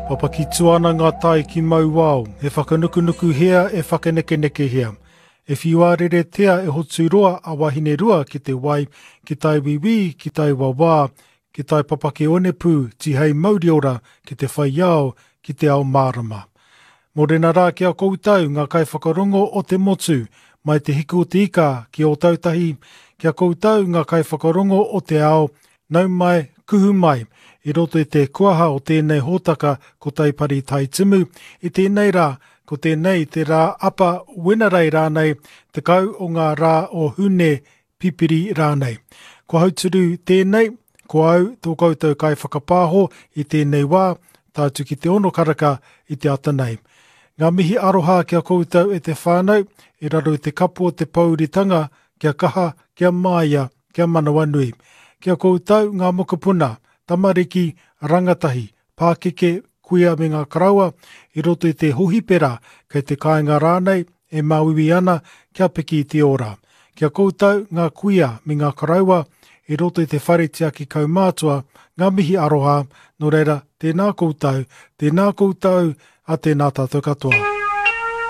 Papa ki tuana ngā tai ki mau wao, e whakanukunuku hea, e whakanekeneke hea. E whiwarere tea e hotu roa a wahine rua ki te wai, ki tai wiwi, ki tai wawā, ki tai papake onepu, ti hei mauriora, ki te whaiao, ki te ao marama. Morena rā kia koutau ngā kai whakarongo o te motu, mai te hiku o te ika ki o tautahi, kia koutau ngā kai whakarongo o te ao, nau mai, kuhu mai, I roto I te kuaha o tēnei hōtaka ko taipari tai timu, I tēnei rā, ko tēnei te rā apa wenarei rānei, te kau o ngā rā o hune pipiri rānei. Ko hauturu tēnei, ko au tō koutou kai whakapāho I tēnei wā, tātu ki te ono karaka I te atanei. Ngā mihi aroha kia koutou e te whānau, I raro I te kapu o te pauritanga, kia kaha, kia māia, kia manawanui. Kia koutou ngā mokopuna, tamariki, rangatahi, pākeke, kuia me ngā karaua, I roto I te hohipera, kei te kāinga rānei, e mauiwi ana, kia piki I te ora. Kia koutou ngā kuia me ngā karaua, I roto I te wharetia ki kaumātua, ngā mihi aroha, no reira, tēnā koutou, a tēnā tātou katoa.